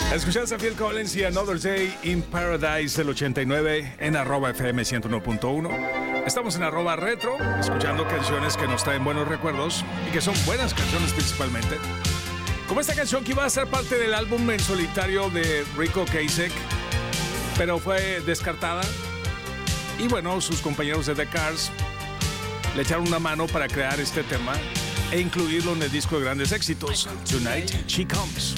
Escuchaste a Phil Collins y Another Day in Paradise del 89 en @FM 101.1. Estamos en @retro, escuchando canciones que nos traen buenos recuerdos y que son buenas canciones principalmente. Como esta canción que iba a ser parte del álbum en solitario de Rico Ocasek, pero fue descartada. Y bueno, sus compañeros de The Cars le echaron una mano para crear este tema e incluirlo en el disco de grandes éxitos, Tonight She Comes.